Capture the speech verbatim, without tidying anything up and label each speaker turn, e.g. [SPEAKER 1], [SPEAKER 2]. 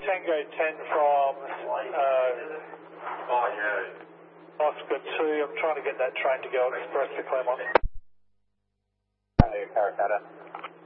[SPEAKER 1] Tango ten from uh, Oscar two. I'm trying to get that train to go express to Claremont.
[SPEAKER 2] Calcutta.